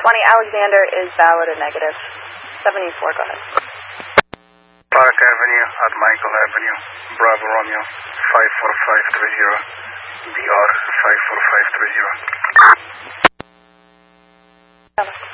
Alexander is valid or negative. 74, go ahead. Park Avenue at Michael Avenue, Bravo Romeo, 54530, DR 54530.